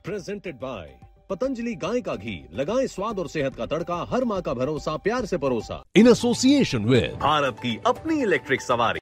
Presented by Patanjali गाय का घी, लगाएं स्वाद और सेहत का तड़का, हर माँ का भरोसा, प्यार से परोसा। इन एसोसिएशन विद भारत की अपनी इलेक्ट्रिक सवारी